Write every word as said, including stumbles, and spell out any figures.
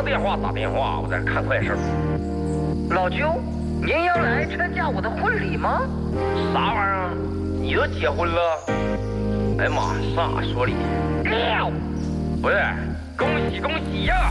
电话打电话，我在这看快事。 老舅，您要来参加我的婚礼吗？ 啥玩意儿？你都结婚了？哎呀妈，啥说理？ 六， 不是，恭喜恭喜呀！